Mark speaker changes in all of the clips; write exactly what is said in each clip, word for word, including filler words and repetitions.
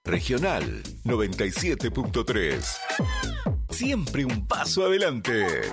Speaker 1: Regional noventa y siete punto tres. Siempre un paso adelante.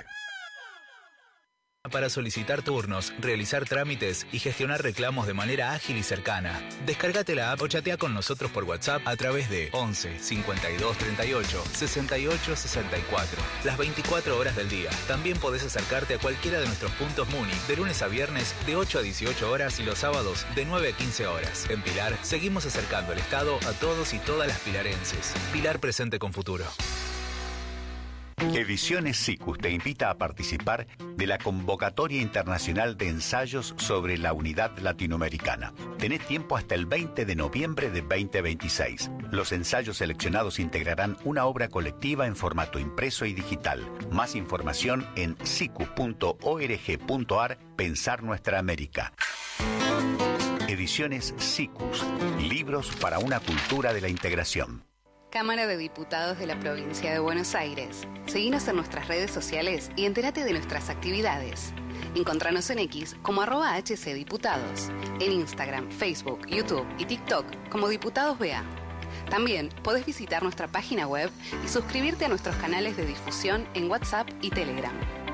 Speaker 2: Para solicitar turnos, realizar trámites y gestionar reclamos de manera ágil y cercana. Descárgate la app o chatea con nosotros por WhatsApp a través de once cincuenta y dos treinta y ocho sesenta y ocho sesenta y cuatro. Las veinticuatro horas del día. También podés acercarte a cualquiera de nuestros puntos Muni de lunes a viernes de ocho a dieciocho horas y los sábados de nueve a quince horas. En Pilar seguimos acercando el Estado a todos y todas las pilarenses. Pilar presente con futuro.
Speaker 3: Ediciones SICUS te invita a participar de la convocatoria internacional de ensayos sobre la unidad latinoamericana. Tenés tiempo hasta el veinte de noviembre de veinte veintiséis. Los ensayos seleccionados integrarán una obra colectiva en formato impreso y digital. Más información en sicus punto org punto ar. Pensar Nuestra América. Ediciones SICUS. Libros para una cultura de la integración.
Speaker 4: Cámara de Diputados de la Provincia de Buenos Aires. Seguinos en nuestras redes sociales y entérate de nuestras actividades. Encontranos en X como arroba hcdiputados, en Instagram, Facebook, YouTube y TikTok como Diputados B A. También podés visitar nuestra página web y suscribirte a nuestros canales de difusión en WhatsApp y Telegram.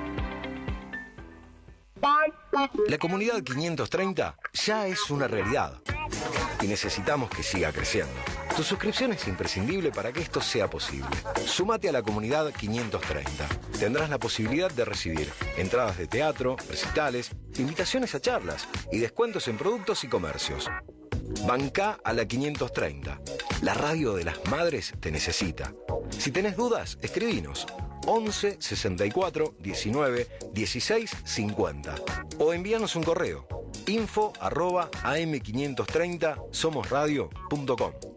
Speaker 5: La comunidad quinientos treinta ya es una realidad y necesitamos que siga creciendo. Tu suscripción es imprescindible para que esto sea posible. Súmate a la comunidad quinientos treinta. Tendrás la posibilidad de recibir entradas de teatro, recitales, invitaciones a charlas y descuentos en productos y comercios. Bancá a la quinientos treinta. La radio de las madres te necesita. Si tenés dudas, escribinos once sesenta y cuatro diecinueve dieciséis cincuenta o envíanos un correo info arroba am quinientos treinta somosradio punto com.